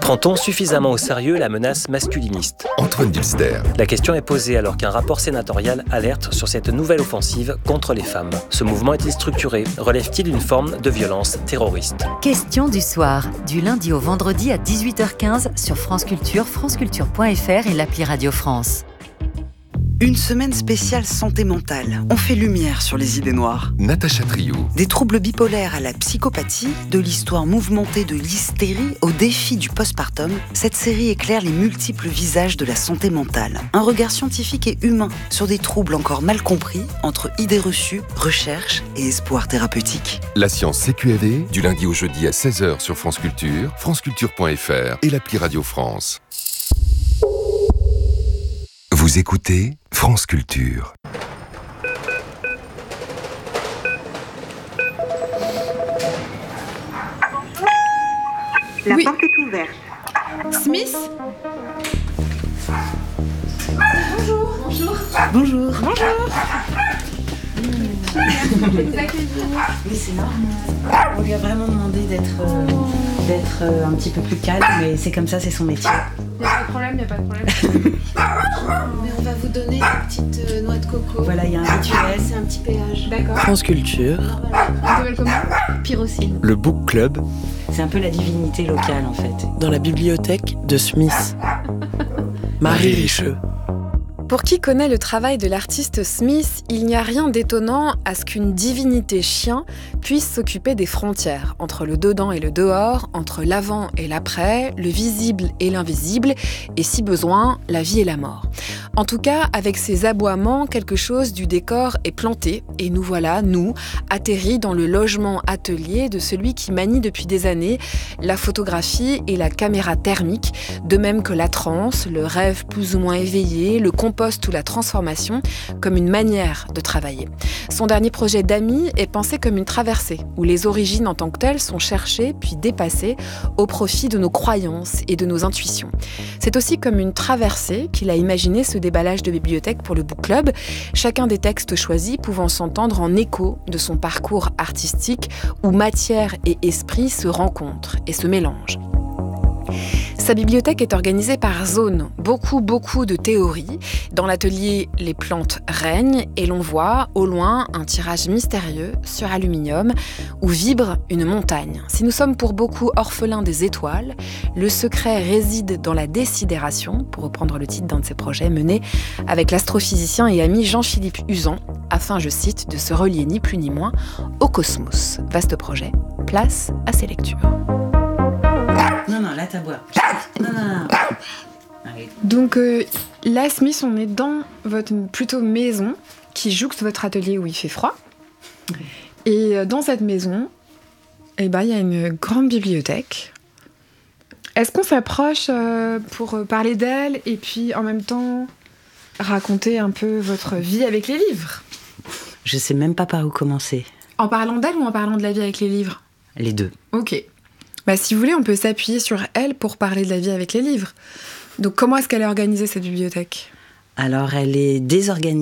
Prend-on suffisamment au sérieux la menace masculiniste ? Antoine Dilster. La question est posée alors qu'un rapport sénatorial alerte sur cette nouvelle offensive contre les femmes. Ce mouvement est-il structuré ? Relève-t-il une forme de violence terroriste ? Question du soir, du lundi au vendredi à 18h15 sur France Culture, franceculture.fr et l'appli Radio France. Une semaine spéciale santé mentale. On fait lumière sur les idées noires. Natacha Triou. Des troubles bipolaires à la psychopathie, de l'histoire mouvementée de l'hystérie au défi du postpartum, cette série éclaire les multiples visages de la santé mentale. Un regard scientifique et humain sur des troubles encore mal compris entre idées reçues, recherche et espoir thérapeutique. La science CQFD, du lundi au jeudi à 16h sur France Culture, franceculture.fr et l'appli Radio France. Vous écoutez France Culture. La porte est ouverte. Smith ? Bonjour. Bonjour. Bonjour. Oui, c'est normal. On lui a vraiment demandé d'être un petit peu plus calme, mais c'est comme ça, c'est son métier. Il n'y a pas de problème. Mais on va vous donner une petite noix de coco. Voilà, il y a un rituel. C'est un petit péage. D'accord. France Culture, On s'appelle comment ? Pyrocine. le Book Club, C'est un peu la divinité locale, en fait. dans la bibliothèque de Smith. Marie Richeux. Pour qui connaît le travail de l'artiste Smith, il n'y a rien d'étonnant à ce qu'une divinité chien puisse s'occuper des frontières entre le dedans et le dehors, entre l'avant et l'après, le visible et l'invisible, et si besoin, la vie et la mort. En tout cas, avec ces aboiements, quelque chose du décor est planté, et nous voilà, nous, atterris dans le logement atelier de celui qui manie depuis des années la photographie et la caméra thermique, de même que la transe, le rêve plus ou moins éveillé, le compost ou la transformation, comme une manière de travailler. Son dernier projet d'Ami est pensé comme une traversée, où les origines en tant que telles sont cherchées puis dépassées au profit de nos croyances et de nos intuitions. C'est aussi comme une traversée qu'il a imaginé ce déballage de bibliothèque pour le Book Club, chacun des textes choisis pouvant s'entendre en écho de son parcours artistique où matière et esprit se rencontrent et se mélangent. Sa bibliothèque est organisée par zone, beaucoup de théories. Dans l'atelier, les plantes règnent et l'on voit au loin un tirage mystérieux sur aluminium où vibre une montagne. Si nous sommes pour beaucoup orphelins des étoiles, le secret réside dans la désidération, pour reprendre le titre d'un de ses projets menés avec l'astrophysicien et ami Jean-Philippe Uzan, afin, je cite, de se relier ni plus ni moins au cosmos. Vaste projet, place à ses lectures. Non, là, t'as boire. Non. Allez. Donc là, Smith, on est dans votre plutôt maison qui jouxte votre atelier où il fait froid. Et dans cette maison, il y a une grande bibliothèque. Est-ce qu'on s'approche pour parler d'elle et puis en même temps raconter un peu votre vie avec les livres ? Je sais même pas par où commencer. En parlant d'elle ou en parlant de la vie avec les livres ? Les deux. Ok. Si vous voulez, on peut s'appuyer sur elle pour parler de la vie avec les livres. Donc comment est-ce qu'elle est organisée, cette bibliothèque ? Alors, elle est désorganisée.